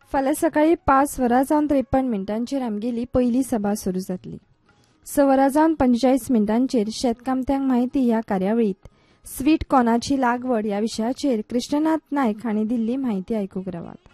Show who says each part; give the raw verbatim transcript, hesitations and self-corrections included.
Speaker 1: फाल्यां सकाळीं पांच वरां जावन त्रेपन्न मिनटांचेर आमगेली पयली सभा सुरू जातली. स वरां जावन पंचेचाळीस मिनटांचेर शेतकामत्यांक म्हायती ह्या कार्यावळींत स्वीट कॉर्नाची लागवड ह्या विशयाचेर कृष्णनाथ नायक हांणी दिल्ली म्हायती आयकूंक रावात.